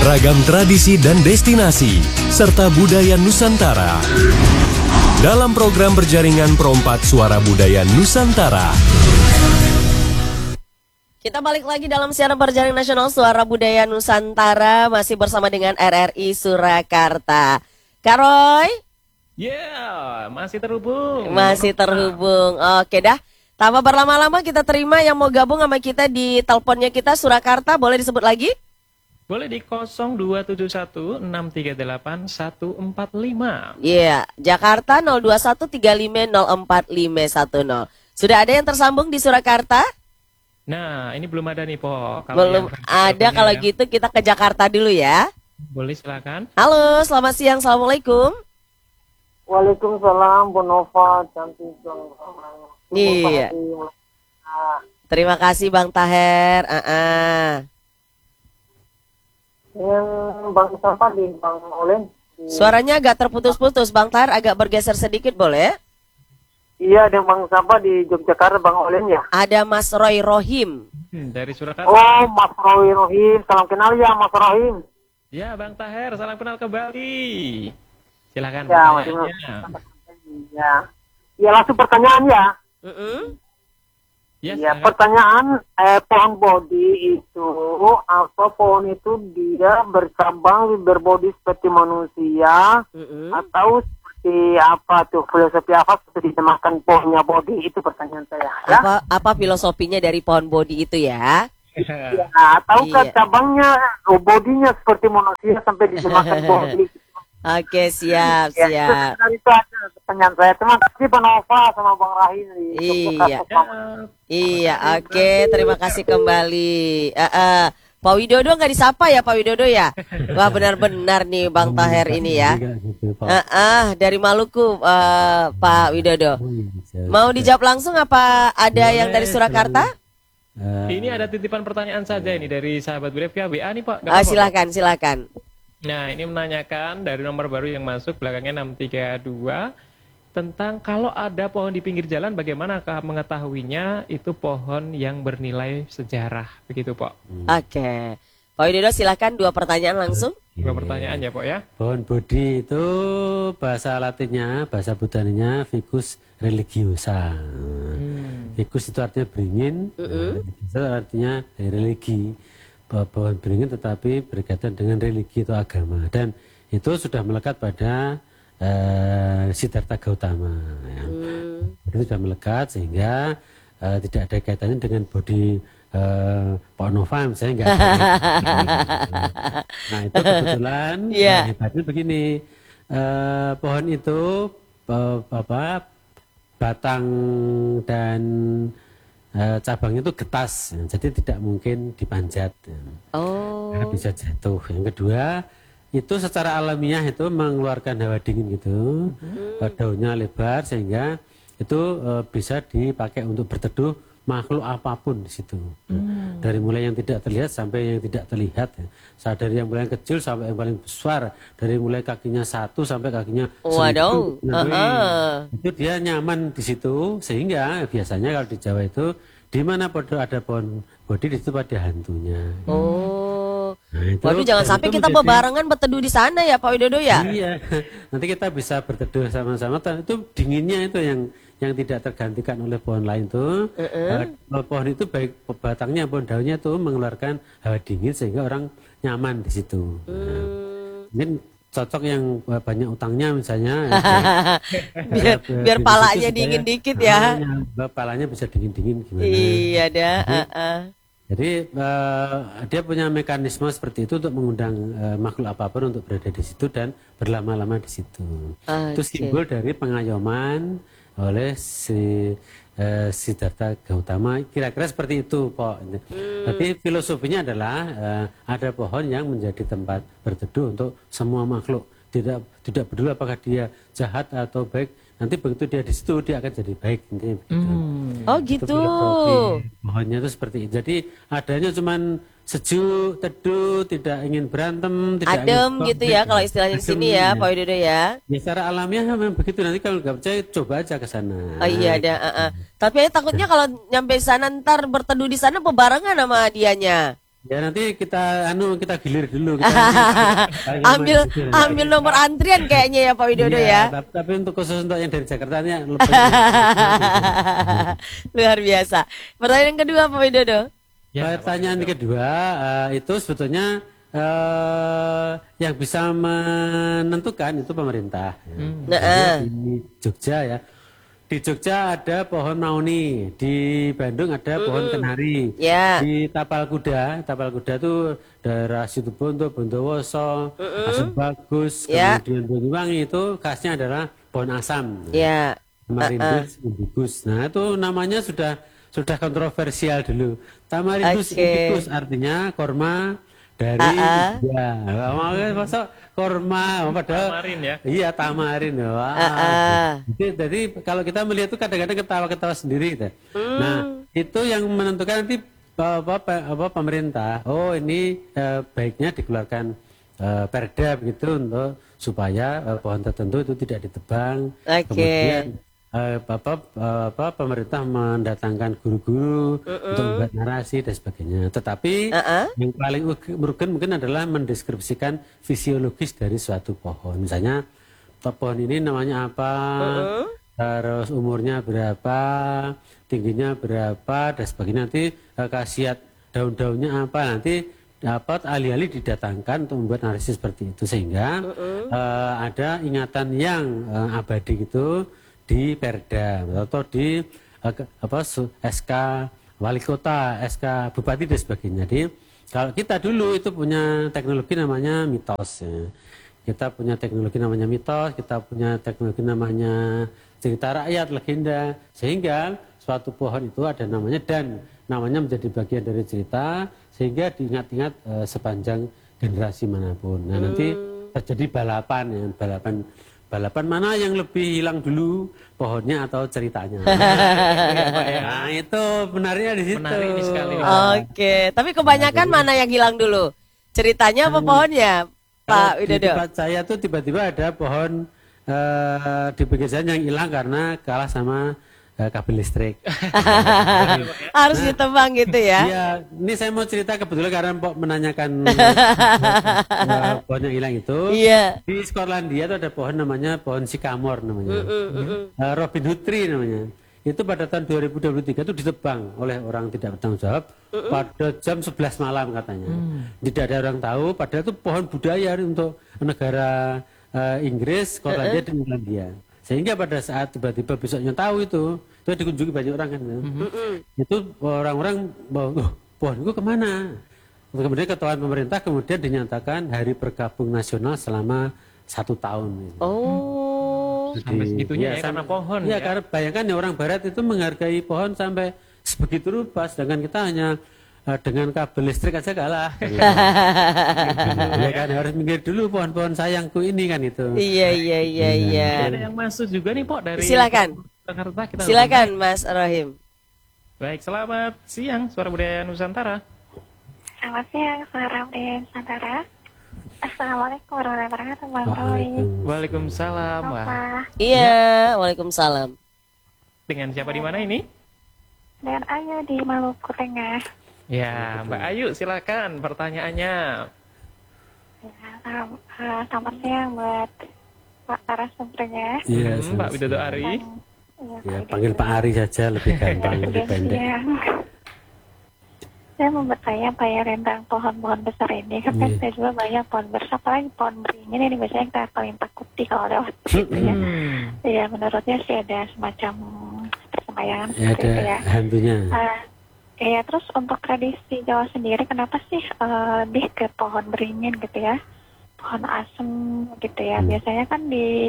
Ragam tradisi dan destinasi, serta budaya Nusantara. Dalam program berjaringan Perompak Suara Budaya Nusantara. Kita balik lagi dalam siaran berjaring nasional Suara Budaya Nusantara. Masih bersama dengan RRI Surakarta. Karoy? Masih terhubung. Masih terhubung. Oke dah. Tanpa berlama-lama kita terima yang mau gabung sama kita di teleponnya kita Surakarta. Boleh disebut lagi? Boleh di 0271-638-145. Iya, Jakarta 02135045110. Sudah ada yang tersambung di Surakarta? Nah, ini belum ada nih, Po. Belum ada, kalau ya. gitu kita ke Jakarta dulu ya. Boleh, silakan. Halo, selamat siang. Assalamualaikum. Waalaikumsalam, Bu Nova, cantik dong. Iya. Terima kasih Bang Taher. Dengan Bang siapa di Bang Olen? Suaranya agak terputus-putus, Bang Taher agak bergeser sedikit boleh? Iya, dengan Bang siapa di Yogyakarta, Bang Olen ya? Ada Mas Roy Rohim. Dari Surakarta. Oh, Mas Roy Rohim, salam kenal ya Mas Rohim. Ya, Bang Taher, salam kenal kembali. Silakan. Ya, ya langsung pertanyaan ya. Ya, pertanyaan pohon bodi itu apa pohon itu dia bercabang berbodi seperti manusia atau seperti apa tuh filosofi apa seperti dimakan pohonnya bodi itu pertanyaan saya ya. Apa filosofinya dari pohon bodi itu ya? Ya, ataukah cabangnya bodinya seperti manusia sampai dimakan bodi. Oke, siap. Itu aja pertanyaan saya. Terima kasih Pak Nova sama Bang Rahim. Iya, oke. Terima kasih kembali. Pak Widodo nggak disapa ya Pak Widodo ya? Wah, benar-benar nih Bang Taher ini ya. Dari Maluku Pak Widodo. Mau dijawab langsung apa ada yang dari Surakarta? Ini ada titipan pertanyaan saja ini dari sahabat Bref ya, WA nih Pak. Silakan. Nah, ini menanyakan dari nomor baru yang masuk belakangnya 632 tentang kalau ada pohon di pinggir jalan bagaimanakah mengetahuinya itu pohon yang bernilai sejarah, begitu Pak. Oke. Pak Widodo silakan 2 pertanyaan langsung. 2 pertanyaan ya Pak ya. Pohon bodi itu bahasa Latinnya, bahasa Buddhanya Ficus religiosa. Ficus itu artinya beringin, itu artinya religi. Pohon beringin tetapi berkaitan dengan religi atau agama, dan itu sudah melekat pada Siddhartha Gautama ya. Itu sudah melekat sehingga tidak ada kaitannya dengan bodi Pak Nova misalnya, enggak ada. Nah itu kebetulan hebatnya begini, pohon itu batang dan cabangnya itu getas, jadi tidak mungkin dipanjat. Karena bisa jatuh. Yang kedua, itu secara alamiah itu mengeluarkan hawa dingin gitu. Daunnya lebar sehingga itu bisa dipakai untuk berteduh makhluk apapun di situ. Dari mulai yang tidak terlihat sampai yang tidak terlihat. Dari yang paling kecil sampai yang paling besar, dari mulai kakinya 1 sampai kakinya 1000. Itu dia nyaman di situ, sehingga biasanya kalau di Jawa itu di mana ada pohon bodi di situ pada hantunya. Waduh, jangan sampai kita bebarengan berteduh di sana ya Pak Widodo ya. Iya. Nanti kita bisa berteduh sama-sama. Itu dinginnya itu yang tidak tergantikan oleh pohon lain tuh. Pohon itu baik batangnya maupun daunnya tuh mengeluarkan hawa dingin sehingga orang nyaman di situ. Mungkin cocok yang banyak utangnya misalnya. biar palanya dingin dikit ya. Palanya bisa dingin-dingin gimana. Iya dah. Jadi dia punya mekanisme seperti itu untuk mengundang makhluk apapun untuk berada di situ dan berlama-lama di situ. Itu simbol dari pengayoman oleh Siddhartha Gautama, kira-kira seperti itu Pak. Tapi filosofinya adalah ada pohon yang menjadi tempat berteduh untuk semua makhluk, tidak peduli apakah dia jahat atau baik, nanti begitu dia di situ dia akan jadi baik. Oh gitu. Pohonnya itu seperti itu. Jadi adanya cuman sejuk, teduh, tidak ingin berantem, tidak adem ingin gitu ya kalau istilahnya di sini ya Pak Widodo ya. Ya secara alamiah memang begitu, nanti kalau nggak percaya coba aja ke sana. Oh iya ada. Tapi takutnya kalau nyampe sana ntar berteduh di sana bebarengan sama dianya. Ya nanti kita gilir dulu. Ambil nomor antrian kayaknya ya Pak Widodo ya. Tapi untuk khusus untuk yang dari Jakarta ini lebih. Luar biasa. Pertanyaan yang kedua Pak Widodo. Pertanyaan kedua itu sebetulnya yang bisa menentukan itu pemerintah. Di Jogja ya. Di Jogja ada pohon mauni, di Bandung ada pohon kenari, di Tapal Kuda itu daerah Situbondo, Bondowoso, Asam Bagus, kemudian Banyuwangi itu khasnya adalah pohon asam. Tamarindus indicus. Nah itu namanya sudah kontroversial dulu. Tamarindus indicus artinya korma dari masuk korma padahal tamarin ya. Iya tamarin. Jadi kalau kita melihat itu kadang-kadang ketawa-ketawa sendiri gitu. Nah, itu yang menentukan nanti pemerintah. Oh, ini baiknya dikeluarkan perda begitu untuk supaya pohon tertentu itu tidak ditebang. Kemudian pemerintah mendatangkan guru-guru untuk membuat narasi dan sebagainya. Tetapi yang paling merugikan mungkin adalah mendeskripsikan fisiologis dari suatu pohon. Misalnya pohon ini namanya apa, terus umurnya berapa, tingginya berapa dan sebagainya. Nanti khasiat daun-daunnya apa, nanti dapat alih-alih didatangkan untuk membuat narasi seperti itu sehingga ada ingatan yang abadi gitu di Perda atau di SK Wali Kota, SK Bupati dan sebagainya. Jadi kalau kita dulu itu punya teknologi namanya mitos ya. Kita punya teknologi namanya mitos, kita punya teknologi namanya cerita rakyat, legenda, sehingga suatu pohon itu ada namanya dan namanya menjadi bagian dari cerita sehingga diingat-ingat sepanjang generasi manapun. Nah, nanti terjadi balapan ya, balapan mana yang lebih hilang dulu, pohonnya atau ceritanya. Nah itu menariknya di situ. Menarik sekali. Oke, tapi kebanyakan mana yang hilang dulu? Ceritanya apa pohonnya, Pak Widodo? Di tempat saya tuh tiba-tiba ada pohon di pinggir jalan yang hilang karena kalah sama kabel listrik. Harus ditebang gitu ya. Iya, ini saya mau cerita kebetulan karena Mpok menanyakan pohon yang hilang itu. Iya. Di Skotlandia itu ada pohon namanya pohon sycamore namanya. Robin Hood tree namanya. Itu pada tahun 2023 itu ditebang oleh orang tidak bertanggung jawab pada jam 11 malam katanya. Tidak ada orang tahu, padahal itu pohon budaya untuk negara Inggris, Skotlandia dan Irlandia. Sehingga pada saat tiba-tiba besoknya tahu itu dikunjungi banyak orang kan. Itu orang-orang pohonku kemana? Kemudian ketuaan pemerintah kemudian dinyatakan hari berkabung nasional selama 1 tahun. Sampai segitunya ya karena pohon ya. Karena bayangkan ya orang barat itu menghargai pohon sampai sebegitu rupa, sedangkan kita hanya dengan kabel listrik aja kalah. Ya kan harus minggir dulu pohon-pohon sayangku ini kan itu. Iya. Ada yang masuk juga nih Pok dari Silakan. Jakarta. Silakan Mas Rohim. Baik, selamat siang Suara Budaya Nusantara. Selamat siang Suara Budaya Nusantara. Assalamualaikum warahmatullahi wabarakatuh, Bang Roy. Waalaikumsalam. Iya, waalaikumsalam. Dengan siapa di mana ini? Dengan Ayu di Maluku Tengah. Ya, Mbak Ayu silakan pertanyaannya. Selamat siang buat Pak narasumbernya. Iya, Pak Widodo Ari. Ya, panggil Pak Ari saja lebih gampang, lebih pendek. Saya mau bertanya Pak ya tentang pohon-pohon besar ini. Kan saya juga banyak pohon besar, apalagi pohon beringin ini biasanya kita paling takuti kalau lewat gitu ya. Ya menurutnya sih ada semacam persemayangan seperti itu ya. Hantunya. Ya terus untuk tradisi Jawa sendiri kenapa sih lebih ke pohon beringin gitu ya, pohon asem gitu ya. Biasanya kan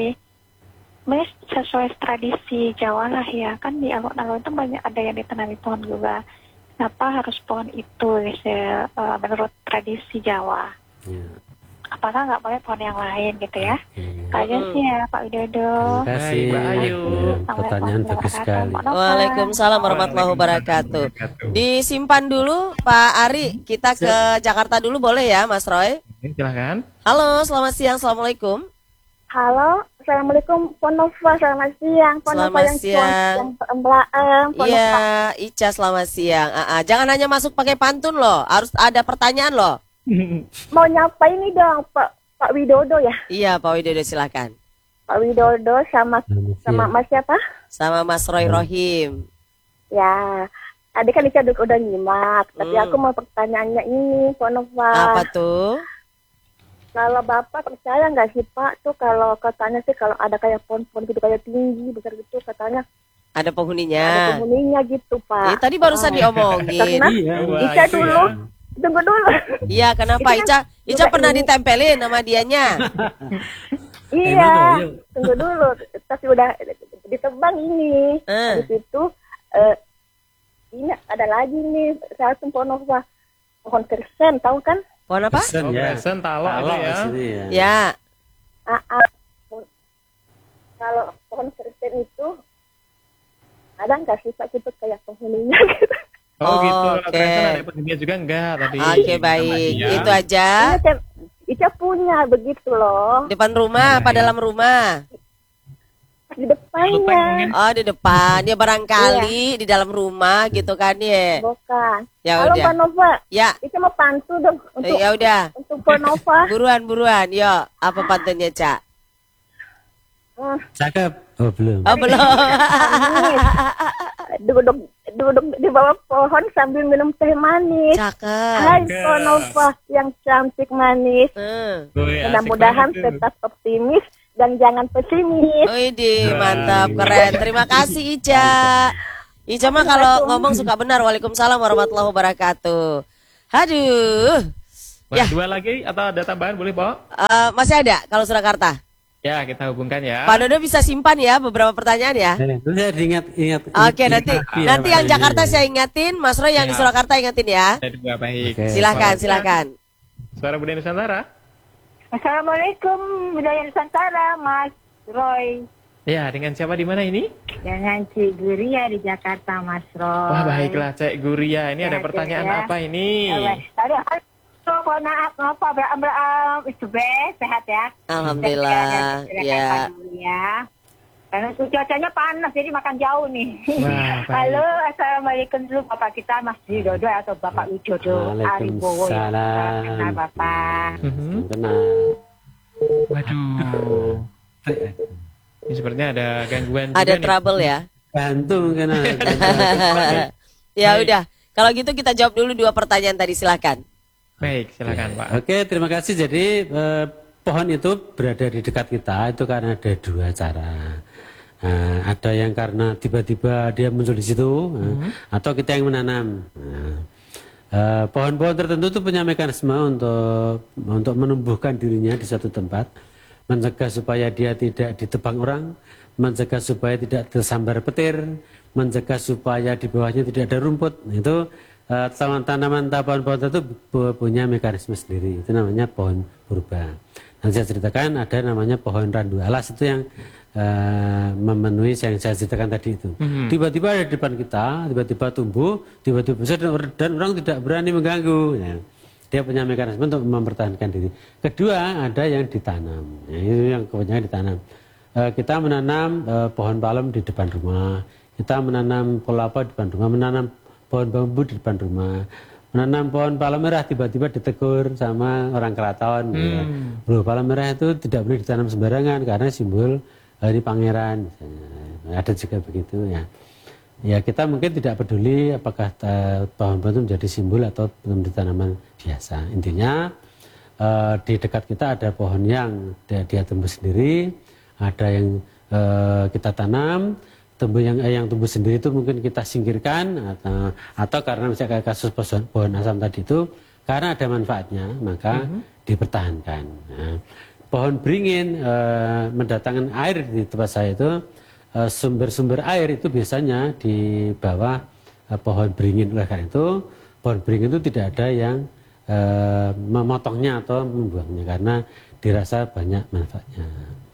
sesuai tradisi Jawa lah ya, kan di alun-alun itu banyak ada yang ditanami pohon juga. Kenapa harus pohon itu menurut tradisi Jawa? Apakah nggak boleh pohon yang lain gitu ya? Aja sih ya Pak Widodo. Terima kasih Mbak Ayu. Pertanyaan bagus sekali. Waalaikumsalam warahmatullahi wabarakatuh. Disimpan dulu Pak Ari, kita ke Jakarta dulu boleh ya Mas Roy? Silakan. Halo, selamat siang, assalamualaikum. Halo, Assalamualaikum Ponova, selamat siang. Selamat siang. Iya, Ica selamat siang. Jangan hanya masuk pakai pantun loh, harus ada pertanyaan loh. Mau nyapa ini dong, Pak Widodo ya? Iya, Pak Widodo silakan. Pak Widodo sama Mas siapa? Sama Mas Roy Rohim. Ya, tadi kan Ica udah nyimak, tapi aku mau pertanyaannya ini, Ponova. Apa tuh? Kalau Bapak percaya nggak sih Pak tuh kalau katanya sih kalau ada kayak pohon-pohon gitu kayak tinggi besar gitu katanya ada penghuninya. Ada penghuninya gitu Pak. Tadi barusan diomongin. Ica dulu, tunggu dulu. Iya kenapa Ica pernah ditempelin sama dianya? Iya, tunggu dulu. Tapi udah ditebang ini. Habis itu ini ada lagi nih satu pohon kersen, tahu kan? Pohon apa? Kersen, talok ya. Ya. Kalau pohon kersen itu ada nggak sih Pak gitu kayak penghuninya gitu? Oh gitu. Kersen ada penghuninya juga enggak tadi. Oke baik. Itu aja. Ica punya begitu loh. Depan rumah apa dalam rumah? Di depannya. Oh di depan. Ya barangkali di dalam rumah gitu kan ya. Bukan. Ya halo udah. Pak Nova. Ya. Ica mau pantun dong untuk ya udah. Untuk Pak Nova. Buruan. Yuk, apa pantunnya, Cak? Cakep. Oh belum. Oh belum. Duduk di bawah pohon sambil minum teh manis. Cakep. Hai Pak Nova yang cantik manis. Mudah-mudahan tetap optimis dan jangan pesimis. Widih, mantap, keren. Terima kasih Ica. Ica mah kalau ngomong suka benar. Waalaikumsalam warahmatullahi wabarakatuh. Aduh. Ya. Dua lagi atau ada tambahan boleh, Pak? Masih ada kalau Surakarta. Ya, kita hubungkan ya. Pak Dodo bisa simpan ya beberapa pertanyaan ya. Saya ingat. Oke, nanti yang Jakarta saya ingatin, Mas Roy yang di Surakarta ingatin ya. Baik. Silakan. Suara Budaya Nusantara. Assalamualaikum Budaya Nusantara, Mas Roy. Ya, dengan siapa di mana ini? Dengan Cik Guria di Jakarta, Mas Roy. Wah, baiklah Cik Guria. Ini ada pertanyaan apa ini? Itu sehat ya. Alhamdulillah. Ya. Karena cuacanya panas jadi makan jauh nih. Wah, halo, assalamualaikum dulu Bapak kita Mas Widodo atau Bapak Widodo Aribowo ya. Kenal Bapak. Kenal. Waduh. Ini sepertinya ada gangguan. Ada juga trouble nih. ya. Gantung kenal. Ya udah. Kalau gitu kita jawab dulu 2 pertanyaan tadi silakan. Baik, silakan Pak. Oke, terima kasih. Jadi pohon itu berada di dekat kita itu karena ada 2 cara. Ada yang karena tiba-tiba dia muncul di situ, atau kita yang menanam. Pohon-pohon tertentu itu punya mekanisme untuk menumbuhkan dirinya di satu tempat, mencegah supaya dia tidak ditebang orang, mencegah supaya tidak tersambar petir, mencegah supaya di bawahnya tidak ada rumput. Itu tanaman pohon-pohon itu punya mekanisme sendiri. Itu namanya pohon purba. Nanti saya ceritakan ada namanya pohon randu alas, itu yang memenuhi yang saya ceritakan tadi itu. Tiba-tiba ada di depan kita, tiba-tiba tumbuh, tiba-tiba besar dan orang tidak berani mengganggu. Ya. Dia punya mekanisme untuk mempertahankan diri. Kedua, ada yang ditanam. Ya, itu yang kebanyakan ditanam. Kita menanam pohon palem di depan rumah. Kita menanam kelapa di depan rumah, menanam pohon bambu di depan rumah, menanam pohon palem merah tiba-tiba ditegur sama orang keraton. Ya. Loh, palem merah itu tidak boleh ditanam sembarangan karena simbol hari pangeran. Ada juga begitu ya. Ya kita mungkin tidak peduli apakah pohon-pohon itu menjadi simbol atau menjadi tanaman biasa. Intinya di dekat kita ada pohon yang dia tumbuh sendiri, ada yang kita tanam, yang tumbuh sendiri itu mungkin kita singkirkan atau karena misalnya kasus pohon asam tadi itu karena ada manfaatnya maka dipertahankan. Nah, pohon beringin mendatangkan air di tempat saya itu sumber-sumber air itu biasanya di bawah pohon beringin. Oleh karena itu pohon beringin itu tidak ada yang memotongnya atau membuangnya karena dirasa banyak manfaatnya.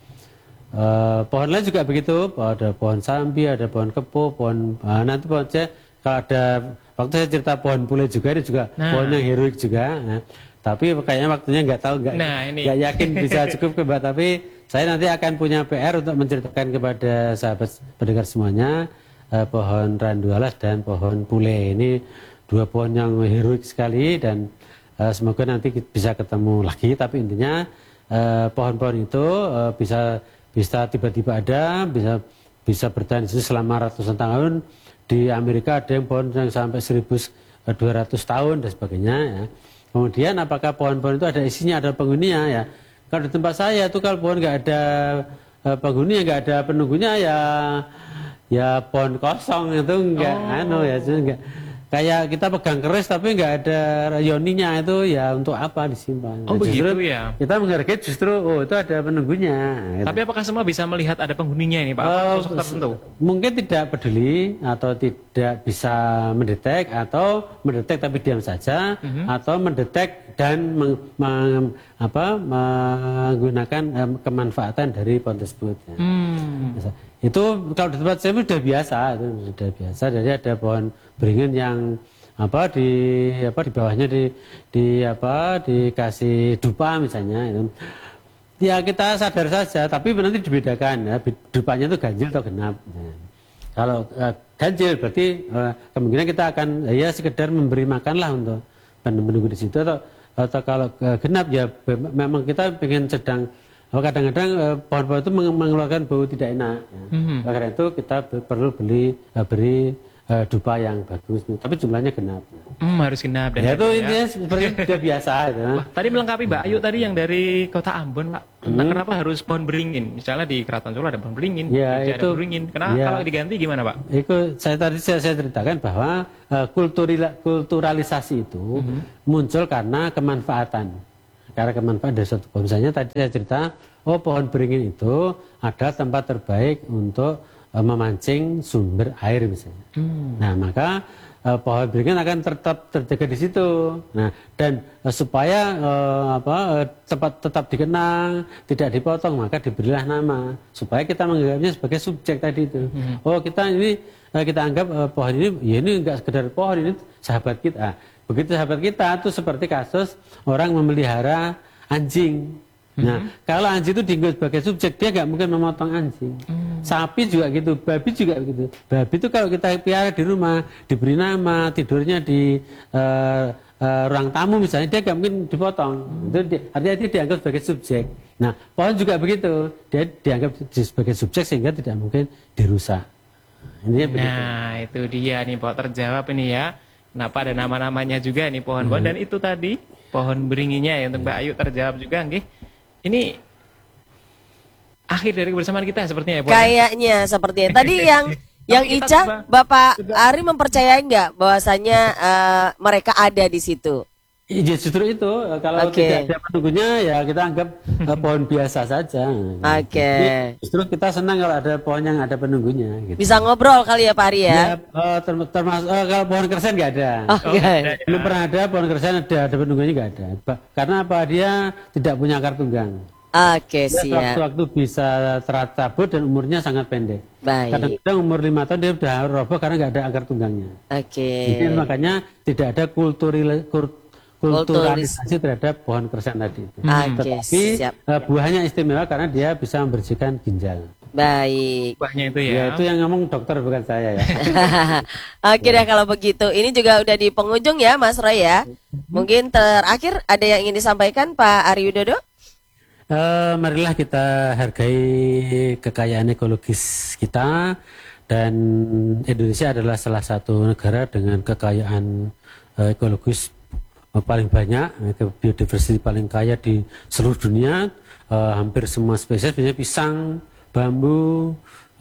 Pohon lain juga begitu, ada pohon sambi, ada pohon kepo, nanti pohon kalau ada waktu saya cerita pohon pule juga ini juga pohon yang heroik juga. Tapi kayaknya waktunya nggak tahu, nggak yakin bisa cukup ke Mbak. Tapi saya nanti akan punya PR untuk menceritakan kepada sahabat pendengar semuanya pohon randu alas dan pohon pule. Ini dua pohon yang heroik sekali dan semoga nanti bisa ketemu lagi. Tapi intinya pohon-pohon itu bisa tiba-tiba ada, bisa bertahan selama ratusan tahun. Di Amerika ada yang pohon yang sampai 1200 tahun dan sebagainya ya. Kemudian apakah pohon-pohon itu ada isinya, ada penghuninya ya. Kalau di tempat saya itu kalau pohon nggak ada penghuni, nggak ada penunggunya ya pohon kosong itu enggak enggak. Kayak kita pegang keris tapi nggak ada yoninya itu ya untuk apa disimpan? Oh begitu ya. Kita menghargai justru itu ada penunggunya. Gitu. Tapi apakah semua bisa melihat ada penghuninya ini Pak? Sosok tertentu? Mungkin tidak peduli atau tidak bisa mendetek atau mendetek tapi diam saja atau mendetek dan menggunakan kemanfaatan dari pohon tersebut. Ya. Itu kalau di tempat saya sudah biasa, Jadi ada pohon beringin yang di bawahnya dikasih dupa misalnya itu. Ya kita sadar saja, tapi nanti dibedakan ya, dupanya itu ganjil atau genap. Ya. Kalau ganjil berarti kemungkinan kita akan ya sekedar memberi makan lah untuk menunggu di situ atau kalau genap ya memang kita pengen sedang. Kadang-kadang pohon-pohon itu mengeluarkan bau tidak enak. Ya. Karena itu kita perlu beri dupa yang bagus. Tapi jumlahnya genap. Harus genap. Dan ya itu intinya seperti sudah biasa. Ya. Wah, tadi melengkapi Mbak Ayu tadi yang dari Kota Ambon Pak. Kenapa harus pohon beringin? Misalnya di Keraton Solo ada pohon beringin. Ya, itu, ada pohon beringin. Kenapa kalau diganti gimana Pak? Itu saya ceritakan bahwa kulturalisasi itu muncul karena kemanfaatan. Karena kemanfaatan dari suatu pohon. Misalnya tadi saya cerita, pohon beringin itu ada tempat terbaik untuk memancing sumber air misalnya. Nah maka pohon beringin akan tetap terjaga di situ. Nah dan supaya tetap dikenang, tidak dipotong, maka diberilah nama supaya kita menganggapnya sebagai subjek tadi itu. Kita anggap pohon ini, ya ini enggak sekedar pohon, ini sahabat kita. Begitu sahabat kita itu seperti kasus orang memelihara anjing. Nah, kalau anjing itu dianggap sebagai subjek, dia nggak mungkin memotong anjing. Sapi juga gitu, babi juga gitu. Babi itu kalau kita piara di rumah, diberi nama, tidurnya di ruang tamu misalnya, dia nggak mungkin dipotong. Itu artinya dia dianggap sebagai subjek. Nah, pohon juga begitu, dia dianggap sebagai subjek sehingga tidak mungkin dirusak. Nah, itu dia nih Pak, terjawab ini ya. Kenapa ada nama-namanya juga nih pohon-pohon dan itu tadi pohon beringinnya ya untuk Mbak Ayu terjawab juga nggih. Ini akhir dari kebersamaan kita sepertinya ya Bu. Kayaknya sepertinya. Tadi yang Ica Bapak Ari mempercayai nggak bahwasanya mereka ada di situ? Ya justru itu, kalau tidak ada penunggunya ya kita anggap pohon biasa saja. Justru kita senang kalau ada pohon yang ada penunggunya. Gitu. Bisa ngobrol kali ya Pak Ari ya? Termasuk kalau pohon kersen nggak ada. Belum pernah ada pohon kersen ada penunggunya nggak ada. Karena apa? Dia tidak punya akar tunggang. Siap. Waktu bisa tercabut dan umurnya sangat pendek. Kadang-kadang umur 5 tahun dia sudah roboh karena nggak ada akar tunggangnya. Jadi makanya tidak ada kulturalisasi terhadap pohon kersen tadi itu. Tetapi buahnya istimewa karena dia bisa membersihkan ginjal. Baik. Buahnya itu ya. Itu yang ngomong dokter bukan saya ya. Oke deh kalau begitu. Ini juga udah di penghujung ya Mas Roy ya. Mungkin terakhir ada yang ingin disampaikan Pak Ari Widodo? Marilah kita hargai kekayaan ekologis kita dan Indonesia adalah salah satu negara dengan kekayaan ekologis paling banyak, biodiversitas paling kaya di seluruh dunia. Hampir semua spesies, misalnya pisang, bambu,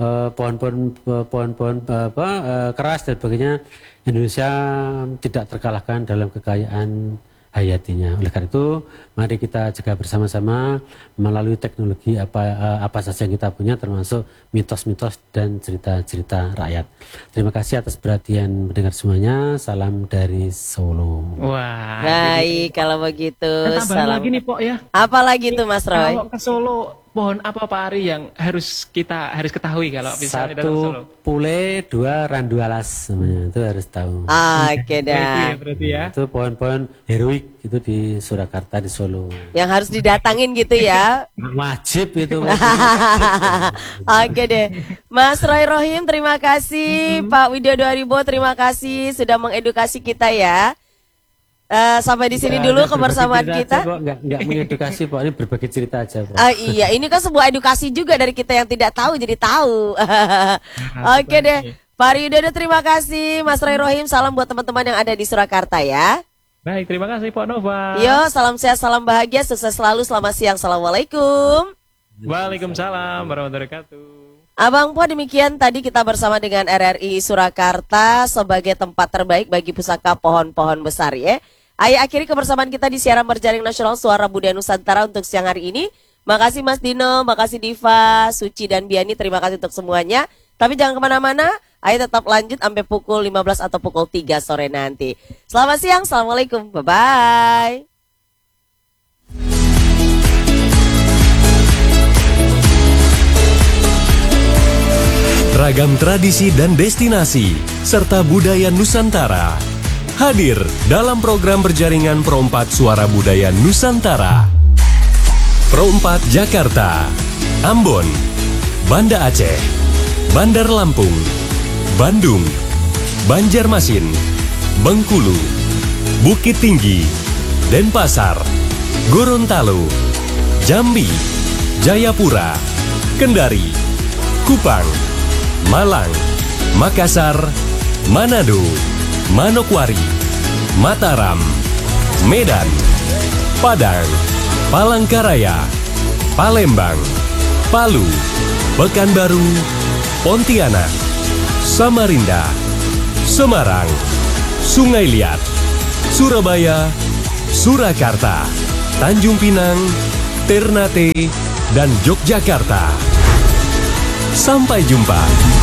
pohon-pohon keras dan sebagainya, Indonesia tidak terkalahkan dalam kekayaan hayatinya. Oleh karena itu, mari kita jaga bersama-sama melalui teknologi apa saja yang kita punya, termasuk mitos-mitos dan cerita-cerita rakyat. Terima kasih atas perhatian mendengar semuanya. Salam dari Solo. Wah, baik kalau begitu. Tambahan lagi nih Pok ya. Apa lagi tuh Mas Roy? Kalau ke Solo pohon apa Pak Ari yang harus ketahui kalau misalnya datang Solo? 1 pule, 2 randu alas namanya, itu harus tahu. Oke dah. Berarti ya. Itu pohon-pohon heroik itu di Surakarta, di Solo. Yang harus didatangin gitu ya. Wajib itu. Oke deh. Mas Roy Rohim terima kasih, Pak Widodo Haribo terima kasih sudah mengedukasi kita ya. Sampai di sini dulu kebersamaan kita. Enggak mengedukasi Pak, ini berbagi cerita aja Pak. Iya, ini kan sebuah edukasi juga dari kita yang tidak tahu jadi tahu. Oke deh. Pak Widodo terima kasih, Mas Roy Rohim salam buat teman-teman yang ada di Surakarta ya. Baik, terima kasih Pak Nova. Yo, salam sehat, salam bahagia, sukses selalu, selamat siang, assalamualaikum. Waalaikumsalam warahmatullahi wabarakatuh. Abang Po, demikian tadi kita bersama dengan RRI Surakarta sebagai tempat terbaik bagi pusaka pohon-pohon besar ya. Ayo akhiri kebersamaan kita di siaran berjaring nasional Suara Budaya Nusantara untuk siang hari ini. Makasih Mas Dino, makasih Diva, Suci dan Biani, terima kasih untuk semuanya. Tapi jangan kemana-mana, ayo tetap lanjut sampai pukul 15 atau pukul 3 sore nanti. Selamat siang, assalamualaikum, bye-bye. Ragam tradisi dan destinasi, serta budaya Nusantara hadir dalam program berjaringan Pro4 Suara Budaya Nusantara. Pro4 Jakarta, Ambon, Banda Aceh, Bandar Lampung, Bandung, Banjarmasin, Bengkulu, Bukit Tinggi, Denpasar, Gorontalo, Jambi, Jayapura, Kendari, Kupang, Malang, Makassar, Manado, Manokwari, Mataram, Medan, Padang, Palangkaraya, Palembang, Palu, Pekanbaru, Pontianak, Samarinda, Semarang, Sungai Liat, Surabaya, Surakarta, Tanjung Pinang, Ternate, dan Yogyakarta. Sampai jumpa.